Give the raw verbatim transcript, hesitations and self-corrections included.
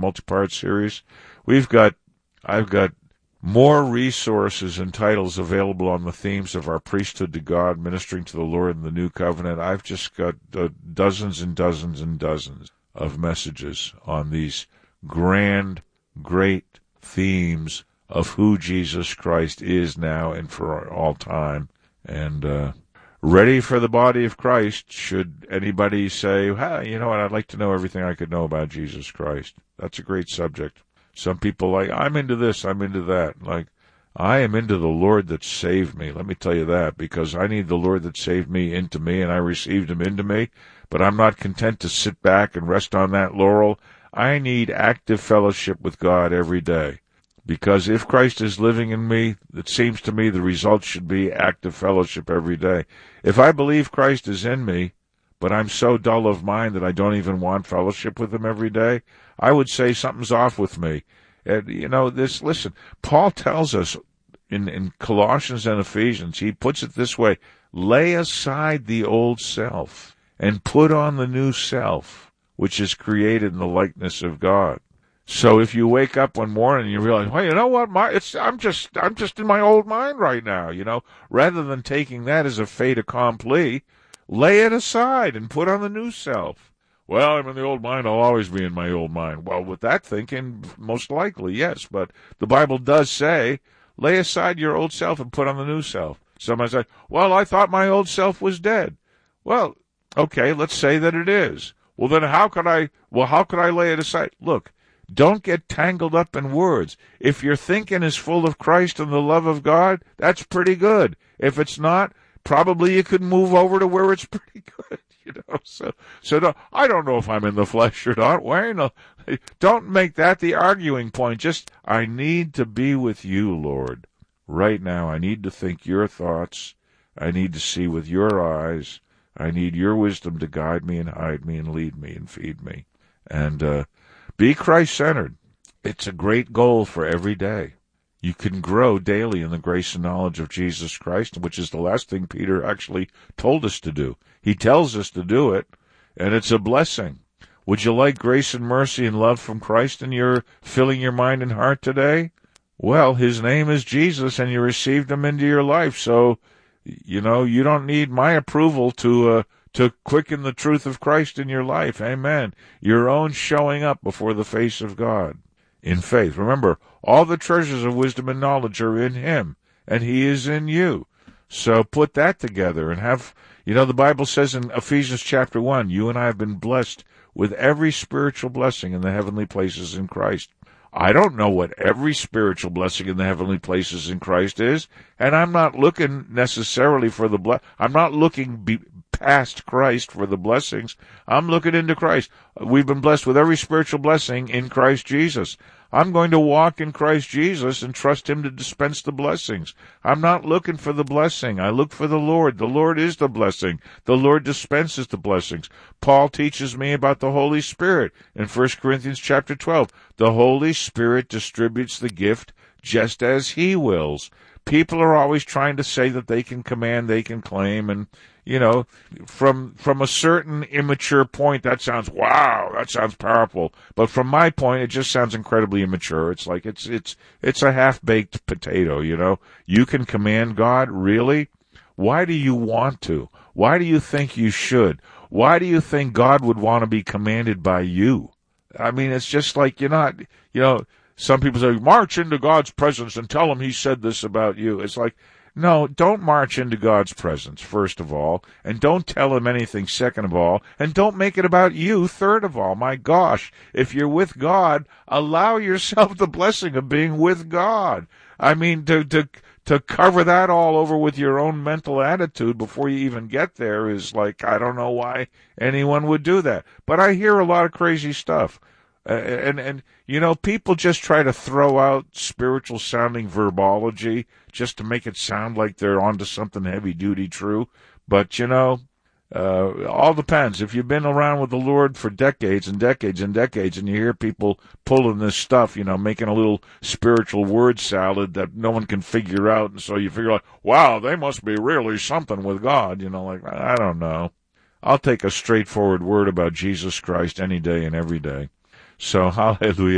multi-part series. We've got, I've got more resources and titles available on the themes of our priesthood to God, ministering to the Lord in the new covenant. I've just got uh, dozens and dozens and dozens of messages on these grand, great themes of who Jesus Christ is now and for all time. And uh, ready for the body of Christ, should anybody say, well, you know what, I'd like to know everything I could know about Jesus Christ. That's a great subject. Some people like, I'm into this, I'm into that. Like, I am into the Lord that saved me. Let me tell you that, because I need the Lord that saved me into me, and I received him into me. But I'm not content to sit back and rest on that laurel. I need active fellowship with God every day. Because if Christ is living in me, it seems to me the result should be active fellowship every day. If I believe Christ is in me, but I'm so dull of mind that I don't even want fellowship with him every day, I would say something's off with me. And, you know, this, listen, Paul tells us in, in Colossians and Ephesians, he puts it this way, lay aside the old self and put on the new self, which is created in the likeness of God. So if you wake up one morning and you realize, well, you know what, my, it's, I'm just, I'm just in my old mind right now, you know, rather than taking that as a fait accompli, lay it aside and put on the new self. Well, I'm in the old mind, I'll always be in my old mind. Well, with that thinking, most likely, yes, but the Bible does say, lay aside your old self and put on the new self. Somebody said, well, I thought my old self was dead. Well, okay, let's say that it is. Well, then how could I, well, how could I lay it aside? Look, don't get tangled up in words. If your thinking is full of Christ and the love of God, that's pretty good. If it's not, probably you could move over to where it's pretty good. You know, so so no, I don't know if I'm in the flesh or not. Why no? Don't make that the arguing point. Just, I need to be with you, Lord, right now. I need to think your thoughts. I need to see with your eyes. I need your wisdom to guide me and hide me and lead me and feed me. And uh, be Christ-centered. It's a great goal for every day. You can grow daily in the grace and knowledge of Jesus Christ, which is the last thing Peter actually told us to do. He tells us to do it, and it's a blessing. Would you like grace and mercy and love from Christ in your filling your mind and heart today? Well, his name is Jesus, and you received him into your life, so, you know, you don't need my approval to uh, to quicken the truth of Christ in your life. Amen. Your own showing up before the face of God in faith. Remember, all the treasures of wisdom and knowledge are in him, and he is in you. So put that together and have, you know, the Bible says in Ephesians chapter one, you and I have been blessed with every spiritual blessing in the heavenly places in Christ. I don't know what every spiritual blessing in the heavenly places in Christ is, and I'm not looking necessarily for the ble- I'm not looking be- past Christ for the blessings. I'm looking into Christ. We've been blessed with every spiritual blessing in Christ Jesus. I'm going to walk in Christ Jesus and trust him to dispense the blessings. I'm not looking for the blessing. I look for the Lord. The Lord is the blessing. The Lord dispenses the blessings. Paul teaches me about the Holy Spirit in First Corinthians chapter twelve. The Holy Spirit distributes the gift just as he wills. People are always trying to say that they can command, they can claim, and, you know, from from a certain immature point, that sounds, wow, that sounds powerful. But from my point, it just sounds incredibly immature. It's like it's it's it's a half-baked potato, you know. You can command God, really? Why do you want to? Why do you think you should? Why do you think God would want to be commanded by you? I mean, it's just like you're not, you know, some people say, march into God's presence and tell him he said this about you. It's like, no, don't march into God's presence, first of all, and don't tell him anything, second of all, and don't make it about you, third of all. My gosh, if you're with God, allow yourself the blessing of being with God. I mean, to to to cover that all over with your own mental attitude before you even get there is like, I don't know why anyone would do that. But I hear a lot of crazy stuff. Uh, and, and, you know, people just try to throw out spiritual sounding verbology just to make it sound like they're onto something heavy duty true. But, you know, uh, all depends. If you've been around with the Lord for decades and decades and decades and you hear people pulling this stuff, you know, making a little spiritual word salad that no one can figure out. And so you figure like, wow, they must be really something with God. You know, like, I don't know. I'll take a straightforward word about Jesus Christ any day and every day. So, hallelujah.